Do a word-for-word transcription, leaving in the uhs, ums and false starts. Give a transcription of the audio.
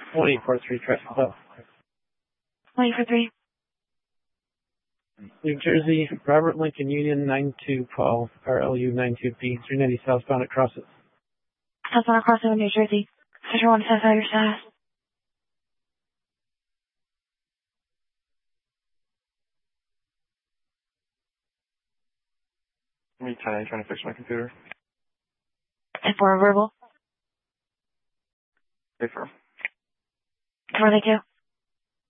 one eight four three, traffic stop. one eight four three. New Jersey, Robert Lincoln Union nine two Paul, R L U nine two P, three ninety southbound across it. Southbound across it, New Jersey. Fisher one says how your status. Me ten, trying to fix my computer. ten four verbal. Hey, firm. Where are they to?